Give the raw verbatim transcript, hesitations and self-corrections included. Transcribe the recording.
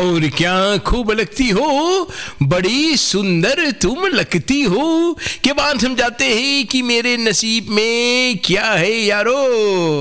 और क्या खूब लगती हो, बड़ी सुंदर तुम लगती हो। के बाद हम जाते हैं कि मेरे नसीब में क्या है यारो।